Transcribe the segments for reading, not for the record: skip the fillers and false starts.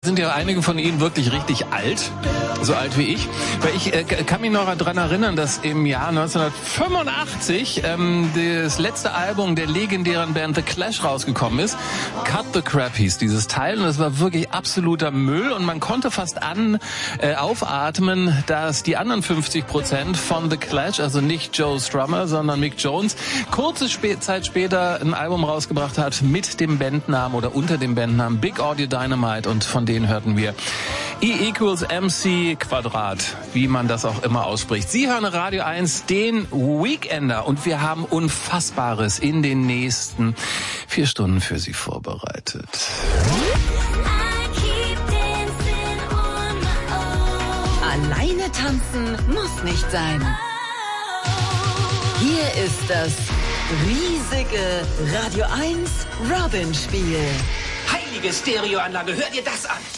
Sind ja einige von Ihnen wirklich richtig alt, so alt wie ich. Weil ich kann mich noch daran erinnern, dass im Jahr 1985 das letzte Album der legendären Band The Clash rausgekommen ist. Cut the Crap hieß dieses Teil und es war wirklich absoluter Müll und man konnte fast aufatmen, dass die anderen 50% von The Clash, also nicht Joe Strummer, sondern Mick Jones, kurze Zeit später ein Album rausgebracht hat mit dem Bandnamen oder unter dem Bandnamen Big Audio Dynamite und von denen hörten wir E=MC², wie man das auch immer ausspricht. Sie hören Radio 1, den Weekender und wir haben Unfassbares in den nächsten 4 Stunden für Sie vorbereitet. Alleine tanzen muss nicht sein. Hier ist das riesige Radio 1 Robin-Spiel. Heilige Stereoanlage, hör dir das an!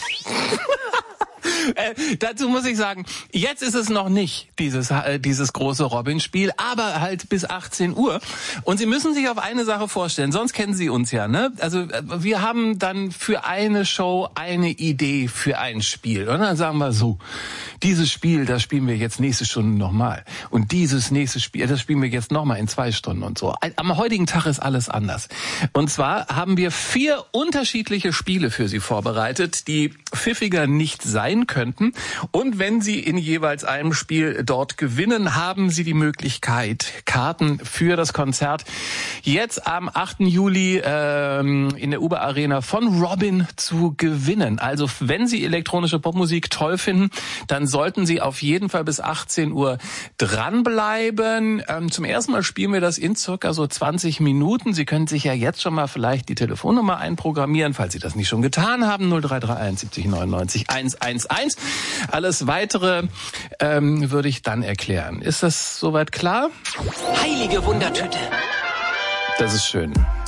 Dazu muss ich sagen, jetzt ist es noch nicht dieses große Robin-Spiel, aber halt bis 18 Uhr. Und Sie müssen sich auf eine Sache vorstellen, sonst kennen Sie uns ja, ne? Also wir haben dann für eine Show eine Idee für ein Spiel. Und dann sagen wir so, dieses Spiel, das spielen wir jetzt nächste Stunde nochmal. Und dieses nächste Spiel, das spielen wir jetzt nochmal in 2 Stunden und so. Am heutigen Tag ist alles anders. Und zwar haben wir 4 unterschiedliche Spiele für Sie vorbereitet, die pfiffiger nicht sein könnten. Und wenn Sie in jeweils einem Spiel dort gewinnen, haben Sie die Möglichkeit, Karten für das Konzert jetzt am 8. Juli in der Uber Arena von Robin zu gewinnen. Also wenn Sie elektronische Popmusik toll finden, dann sollten Sie auf jeden Fall bis 18 Uhr dranbleiben. Zum ersten Mal spielen wir das in circa so 20 Minuten. Sie können sich ja jetzt schon mal vielleicht die Telefonnummer einprogrammieren, falls Sie das nicht schon getan haben. 0331 70 99 111. Alles Weitere würde ich dann erklären. Ist das soweit klar? Heilige Wundertüte. Das ist schön.